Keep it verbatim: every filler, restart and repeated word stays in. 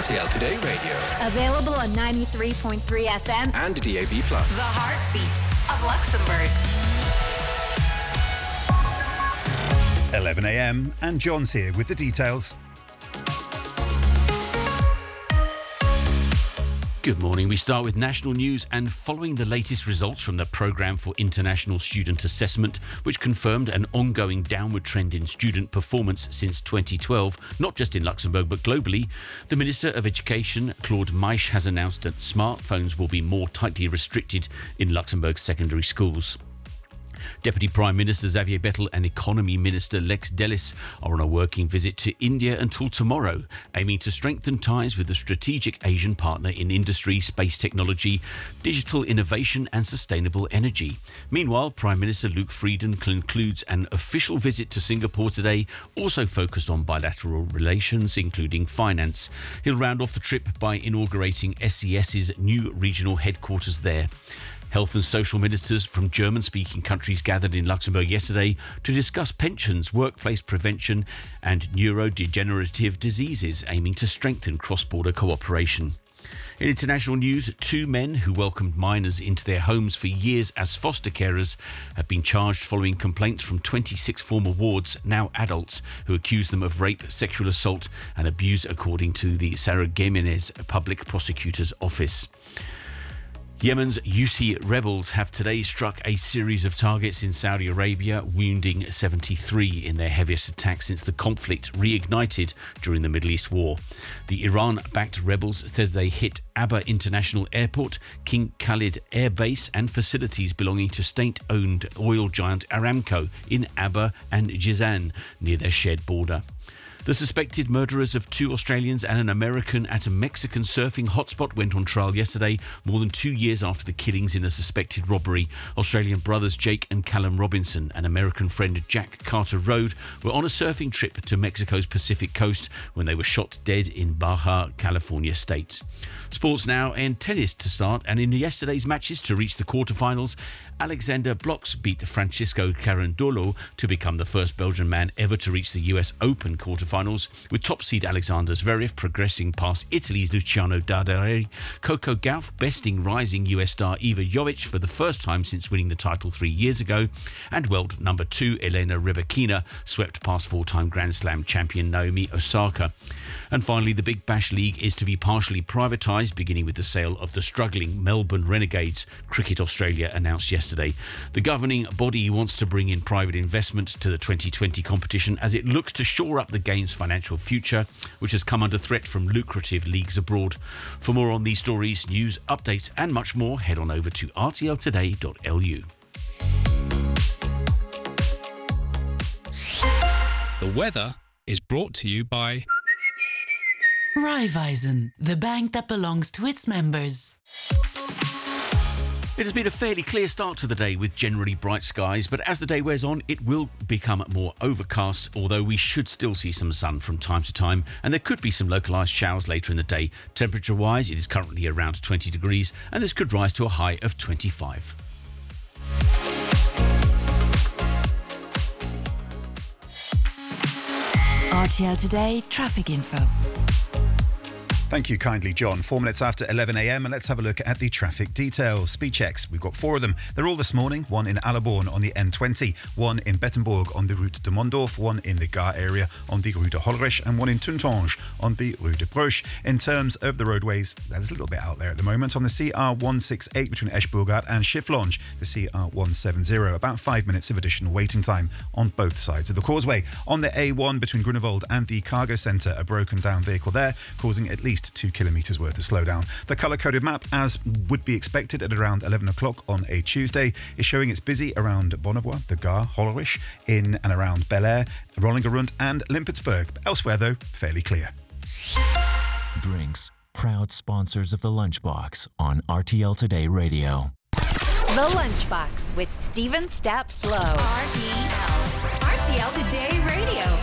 T L Today Radio. Available on ninety-three point three F M and D A B plus. The heartbeat of Luxembourg. eleven a m and John's here with the details. Good morning. We start with national news and following the latest results from the Programme for International Student Assessment, which confirmed an ongoing downward trend in student performance since twenty twelve, not just in Luxembourg but globally, the Minister of Education, Claude Meisch, has announced that smartphones will be more tightly restricted in Luxembourg's secondary schools. Deputy Prime Minister Xavier Bettel and Economy Minister Lex Delis are on a working visit to India until tomorrow, aiming to strengthen ties with a strategic Asian partner in industry, space technology, digital innovation and sustainable energy. Meanwhile, Prime Minister Luc Frieden concludes an official visit to Singapore today, also focused on bilateral relations, including finance. He'll round off the trip by inaugurating S E S's new regional headquarters there. Health and social ministers from German-speaking countries gathered in Luxembourg yesterday to discuss pensions, workplace prevention and neurodegenerative diseases, aiming to strengthen cross-border cooperation. In international news, two men who welcomed minors into their homes for years as foster carers have been charged following complaints from twenty-six former wards, now adults, who accuse them of rape, sexual assault and abuse, according to the Sarah Gimenez Public Prosecutor's Office. Yemen's Houthi rebels have today struck a series of targets in Saudi Arabia, wounding seventy-three in their heaviest attack since the conflict reignited during the Middle East war. The Iran-backed rebels said they hit Aba International Airport, King Khalid Air Base and facilities belonging to state-owned oil giant Aramco in Aba and Jizan, near their shared border. The suspected murderers of two Australians and an American at a Mexican surfing hotspot went on trial yesterday, more than two years after the killings in a suspected robbery. Australian brothers Jake and Callum Robinson and American friend Jack Carter Road were on a surfing trip to Mexico's Pacific coast when they were shot dead in Baja California state. Sports now, and tennis to start, and in yesterday's matches to reach the quarterfinals, Alexander Blocks beat Francisco Carandolo to become the first Belgian man ever to reach the U S Open quarterfinals, with top seed Alexander Zverev progressing past Italy's Luciano Darder. Coco Gauff besting rising U S star Iva Jovic for the first time since winning the title three years ago, and world number two Elena Rybakina swept past four-time Grand Slam champion Naomi Osaka. And finally, the Big Bash League is to be partially privatised, beginning with the sale of the struggling Melbourne Renegades, Cricket Australia announced yesterday. The governing body wants to bring in private investment to the twenty twenty competition as it looks to shore up the game's financial future, which has come under threat from lucrative leagues abroad. For more on these stories, news, updates and much more, head on over to r t l today dot l u. The weather is brought to you by Raiffeisen, the bank that belongs to its members. It has been a fairly clear start to the day with generally bright skies, but as the day wears on, it will become more overcast, although we should still see some sun from time to time, and there could be some localised showers later in the day. Temperature-wise, it is currently around twenty degrees, and this could rise to a high of twenty-five. R T L Today Traffic Info. Thank you kindly, John. Four minutes after eleven a m and let's have a look at the traffic details. Speed checks, we've got four of them. They're all this morning. One in Alaborn on the N twenty, one in Bettembourg on the Route de Mondorf, one in the Gare area on the Rue de Holrich, and one in Tuntange on the Rue de Broche. In terms of the roadways, there's a little bit out there at the moment. On the C R one sixty-eight between Eschbourgat and Schifflange, the C R one seventy, about five minutes of additional waiting time on both sides of the causeway. On the A one between Grunewald and the Cargo Centre, a broken down vehicle there, causing at least two kilometres worth of slowdown. The colour-coded map, as would be expected at around eleven o'clock on a Tuesday, is showing it's busy around Bonnevoie, the Gare, Hollerich, in and around Bel Air, Rollingerund and Limpertsburg. Elsewhere, though, fairly clear. Drinks, proud sponsors of The Lunchbox on R T L Today Radio. The Lunchbox with Stephen Stapp Slow. R T L. R T L Today Radio.